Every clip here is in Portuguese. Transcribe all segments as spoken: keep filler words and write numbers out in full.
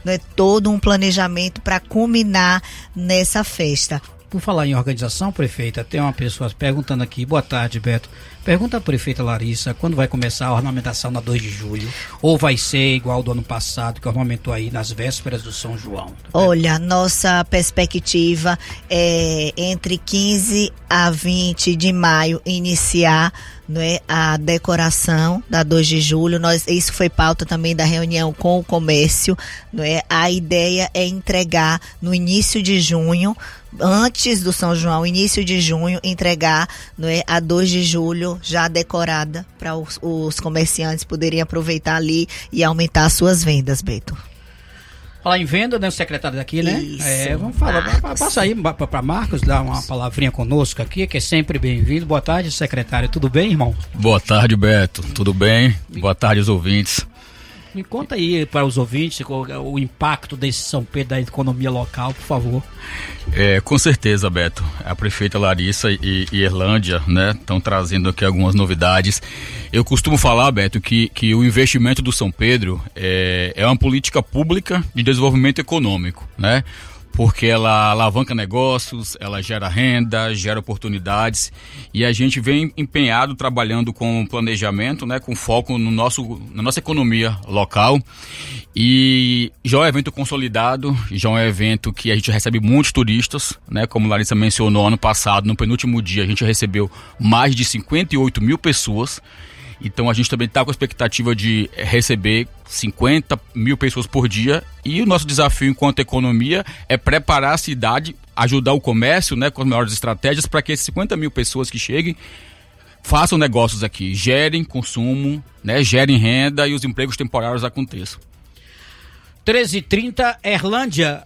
né, todo um planejamento para culminar nessa festa. Por falar em organização, prefeita, tem uma pessoa perguntando aqui, boa tarde, Beto. Pergunta à prefeita Larissa quando vai começar a ornamentação na dois de julho, ou vai ser igual do ano passado, que ornamentou aí nas vésperas do São João? Olha, nossa perspectiva é entre quinze a vinte de maio iniciar, não é, a decoração da dois de julho. Nós, isso foi pauta também da reunião com o comércio, não é? A ideia é entregar no início de junho, antes do São João, início de junho, entregar, não é, a dois de julho já decorada para os, os comerciantes poderem aproveitar ali e aumentar as suas vendas, Beto. Falar em venda, né, o secretário daqui, né? Isso, é, vamos falar, Marcos. Passa aí para Marcos, dar uma palavrinha conosco aqui, que é sempre bem-vindo. Boa tarde, secretário, tudo bem, irmão? Boa tarde, Beto, tudo bem? Boa tarde aos ouvintes. Me conta aí para os ouvintes o, o impacto desse São Pedro da economia local, por favor. É, com certeza, Beto. A prefeita Larissa e, e Erlândia, né, estão trazendo aqui algumas novidades. Eu costumo falar, Beto, que, que o investimento do São Pedro é, é uma política pública de desenvolvimento econômico, né? Porque ela alavanca negócios, ela gera renda, gera oportunidades, e a gente vem empenhado trabalhando com planejamento, né, com foco no nosso, na nossa economia local. E já é um evento consolidado, já é um evento que a gente recebe muitos turistas, né, como a Larissa mencionou, ano passado, no penúltimo dia, a gente recebeu mais de cinquenta e oito mil pessoas. Então a gente também está com a expectativa de receber cinquenta mil pessoas por dia, e o nosso desafio enquanto economia é preparar a cidade, ajudar o comércio, né, com as melhores estratégias para que essas cinquenta mil pessoas que cheguem façam negócios aqui, gerem consumo, né, gerem renda e os empregos temporários aconteçam. treze e trinta, Erlândia.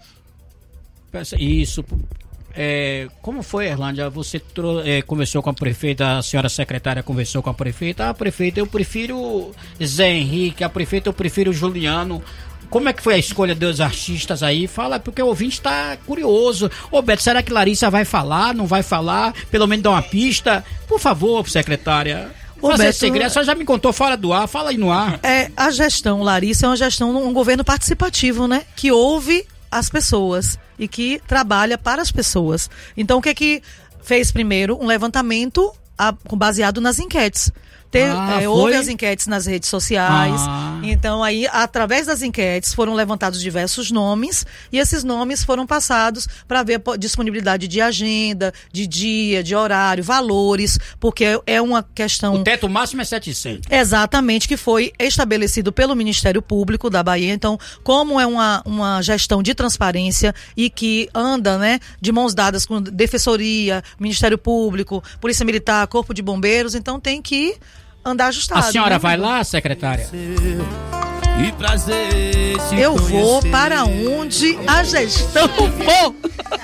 Isso. É, como foi, Erlândia? Você trou- é, conversou com a prefeita, a senhora secretária conversou com a prefeita. Ah, prefeita, eu prefiro Zé Henrique, a prefeita, eu prefiro Juliano. Como é que foi a escolha dos artistas aí? Fala, porque o ouvinte está curioso. Ô, Beto, será que Larissa vai falar? Não vai falar? Pelo menos dar uma pista? Por favor, secretária. Ô, Fazer Beto, segredo, a senhora já me contou fora do ar, fala aí no ar. É, a gestão, Larissa, é uma gestão, um governo participativo, né? Que ouve as pessoas e que trabalha para as pessoas. Então, o que que fez primeiro? Um levantamento a, baseado nas enquetes. Ter, ah, é, houve as enquetes nas redes sociais. Ah. Então, aí, através das enquetes, foram levantados diversos nomes, e esses nomes foram passados para ver a disponibilidade de agenda, de dia, de horário, valores, porque é uma questão... O teto máximo é setecentos. Exatamente, que foi estabelecido pelo Ministério Público da Bahia. Então, como é uma, uma gestão de transparência e que anda, né, de mãos dadas com Defensoria, Ministério Público, Polícia Militar, Corpo de Bombeiros, então tem que andar ajustado. A senhora né? vai lá, secretária? Eu vou para onde a gestão for.